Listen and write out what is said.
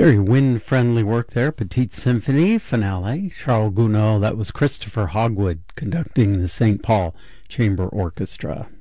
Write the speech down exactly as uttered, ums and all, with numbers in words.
Very wind-friendly work there. Petite Symphony Finale. Charles Gounod. That was Christopher Hogwood conducting the Saint Paul Chamber Orchestra.